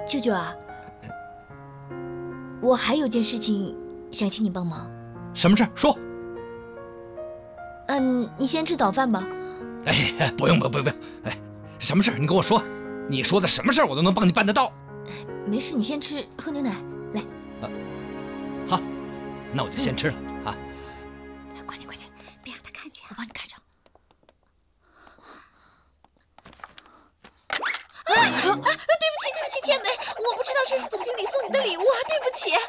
舅舅啊，我还有件事情想请你帮忙。 什么事？说。 你先吃早饭吧。 哎，不用，哎，什么事？你跟我说，你说的什么事我都能帮你办得到。 没事，你先吃，喝牛奶，来。 好，那我就先吃了啊。 快点，别让他看见，我帮你盖上。对不起，天美，我不知道这是总经理送你的礼物，对不起。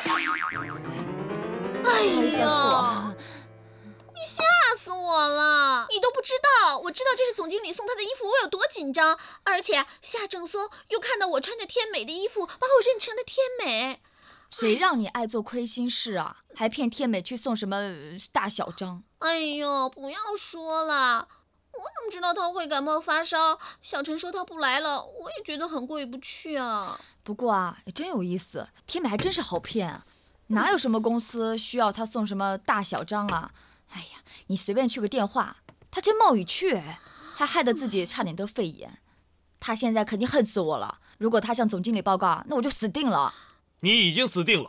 哎呀，你吓死我了！你都不知道，我知道这是总经理送他的衣服，我有多紧张。而且夏正松又看到我穿着天美的衣服，把我认成了天美。 谁让你爱做亏心事啊？还骗天美去送什么大小章？ 哎呦，不要说了。我怎么知道他会感冒发烧？小陈说他不来了，我也觉得很过意不去啊。 不过啊，也真有意思，天美还真是好骗啊！哪有什么公司需要他送什么大小章啊？哎呀，你随便去个电话，他真冒雨去，还害得自己差点得肺炎。他现在肯定恨死我了。如果他向总经理报告，那我就死定了。 你已经死定了。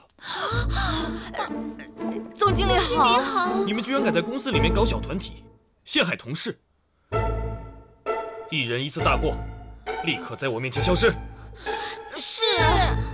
总经理好。 你们居然敢在公司里面搞小团体，陷害同事。一人一次大过，立刻在我面前消失。 是。